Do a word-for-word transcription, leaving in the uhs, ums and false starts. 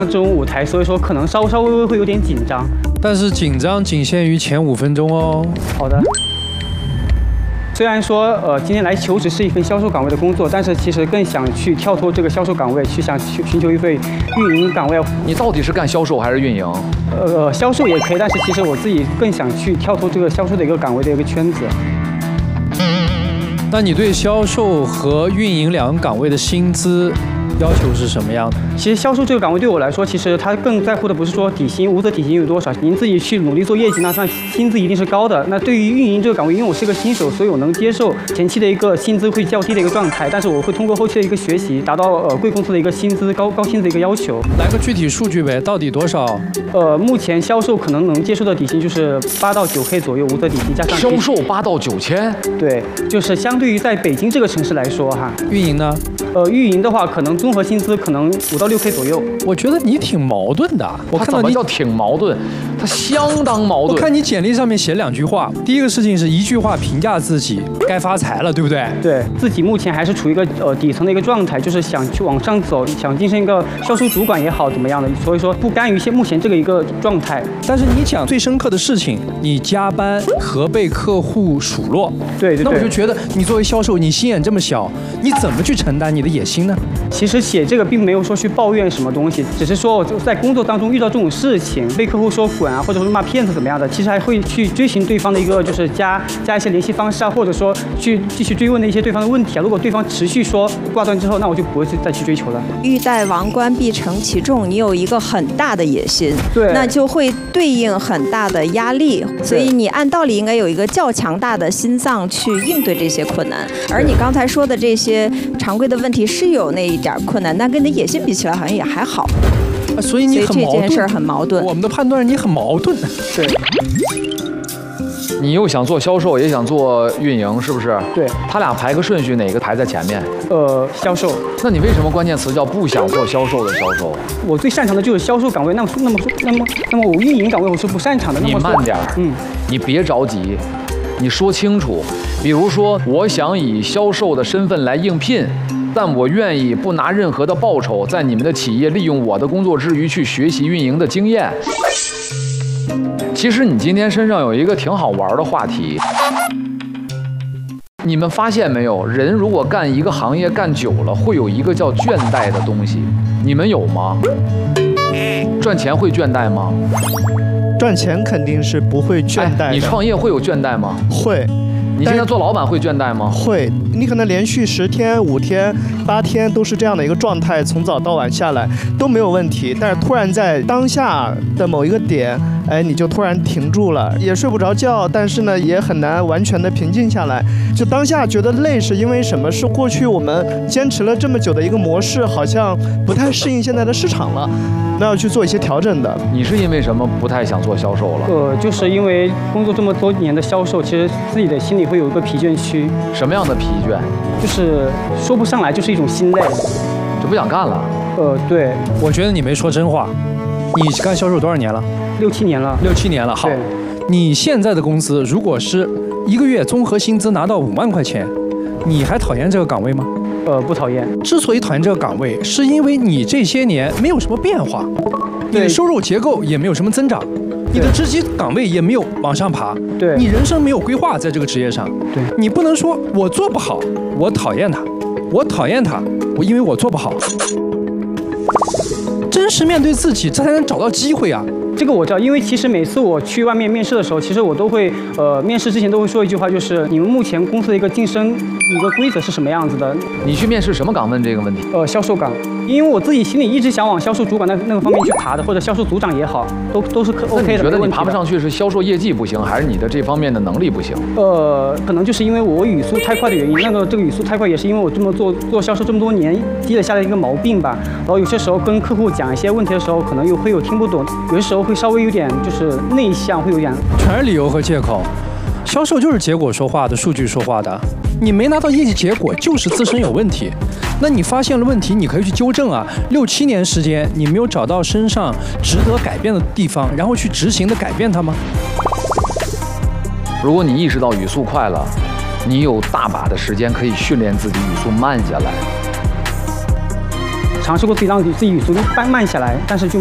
这种舞台，所以说可能稍稍微微会有点紧张。 但是紧张仅限于前五分钟哦。 好的。虽然说呃今天来求职是一份销售岗位的工作，但是其实更想去跳脱这个销售岗位，去想去寻求一份运营岗位。 你到底是干销售还是运营？ 呃，销售也可以，但是其实我自己更想去跳脱这个销售的一个岗位的一个圈子。 那你对销售和运营两个岗位的薪资要求是什么样的？ 其实销售这个岗位对我来说，其实他更在乎的不是说底薪，无责底薪有多少，您自己去努力做业绩，那上薪资一定是高的。那对于运营这个岗位，因为我是个新手，所以我能接受前期的一个薪资会较低的一个状态，但是我会通过后期的一个学习，达到呃贵公司的一个薪资高高薪资的一个要求。 来个具体数据呗，到底多少？ 呃，目前销售可能能接受的底薪就是八到九 K 左右，无责底薪加上销售八到九千， 对，就是相对于在北京这个城市来说哈。 运营呢？ 呃，运营的话，可能综合薪资可能五到六 K 左右。 我觉得你挺矛盾的。我看到你叫挺矛盾，他相当矛盾。 我看你简历上面写两句话，第一个事情是一句话评价自己，该发财了，对不对？ 对自己目前还是处于一个呃底层的一个状态，就是想去往上走，想晋升一个销售主管也好，怎么样的，所以说不甘于现目前这个一个状态。 但是你讲最深刻的事情，你加班和被客户数落， 对对对， 那我就觉得你作为销售，你心眼这么小，你怎么去承担你的野心呢？ 其实写这个并没有说去抱怨什么东西，只是说我就在工作当中遇到这种事情，被客户说滚啊，或者说骂骗子怎么样的，其实还会去追寻对方的一个就是加加一些联系方式啊，或者说去继续追问的一些对方的问题啊。如果对方持续说挂断之后，那我就不会去再去追求了。 欲戴王冠必承其重，你有一个很大的野心， 对， 那就会对应很大的压力，所以你按道理应该有一个较强大的心脏去应对这些困难。而你刚才说的这些常规的问题是有那一点困难，但跟你的野心比起来好像也还好。 啊、所以你很矛盾， 这件事很矛盾。 我们的判断是你很矛盾。 对。 你又想做销售，也想做运营，是不是？ 对。 他俩排个顺序，哪个排在前面？ 呃，销售。 那你为什么关键词叫不想做销售的销售？ 我最擅长的就是销售岗位，那么那么那么那么我运营岗位我是不擅长的。 你慢点， 嗯， 你别着急，你说清楚。比如说，我想以销售的身份来应聘。但我愿意不拿任何的报酬，在你们的企业利用我的工作之余去学习运营的经验。其实你今天身上有一个挺好玩的话题，你们发现没有？人如果干一个行业干久了，会有一个叫倦怠的东西，你们有吗？赚钱会倦怠吗？ 赚钱肯定是不会倦怠的。 哎，你创业会有倦怠吗？ 会。 你现在做老板会倦怠吗？ 会，你可能连续十天、五天、八天都是这样的一个状态，从早到晚下来都没有问题。但是突然在当下的某一个点，哎，你就突然停住了，也睡不着觉，但是呢，也很难完全的平静下来。就当下觉得累是因为什么？是过去我们坚持了这么久的一个模式，好像不太适应现在的市场了，那要去做一些调整的。 你是因为什么不太想做销售了？ 呃，就是因为工作这么多年的销售，其实自己的心里会有一个疲倦区。 什么样的疲倦？ 就是说不上来，就是一种心累， 就不想干了。 呃，对， 我觉得你没说真话。你干销售多少年了？ 六七年了。 六七年了。好，你现在的工资如果是一个月综合薪资拿到五万块钱，你还讨厌这个岗位吗？ 呃，不讨厌。 之所以讨厌这个岗位，是因为你这些年没有什么变化，你的收入结构也没有什么增长。你的职级岗位也没有往上爬， 对， 你人生没有规划在这个职业上， 对， 你不能说我做不好，我讨厌他，我讨厌他，我因为我做不好。真实面对自己，这才能找到机会啊！ 这个我知道，因为其实每次我去外面面试的时候，其实我都会，呃，面试之前都会说一句话，就是你们目前公司的一个晋升一个规则是什么样子的？ 你去面试什么岗？问这个问题？ 呃，销售岗。因为我自己心里一直想往销售主管那那个方面去爬的，或者销售组长也好，都都是可 OK 的。 你觉得你爬不上去是销售业绩不行，还是你的这方面的能力不行？ 呃，可能就是因为我语速太快的原因。那个这个语速太快，也是因为我这么做做销售这么多年积累下来一个毛病吧。然后有些时候跟客户讲一些问题的时候，可能又会有听不懂，有些时候会稍微有点就是内向，会有点全是理由和借口。销售就是结果说话的，数据说话的。你没拿到业绩结果，就是自身有问题。那你发现了问题，你可以去纠正啊。六七年时间，你没有找到身上值得改变的地方，然后去执行的改变它吗？ 如果你意识到语速快了，你有大把的时间可以训练自己语速慢下来。 尝试过自己让自己语速慢慢下来，但是就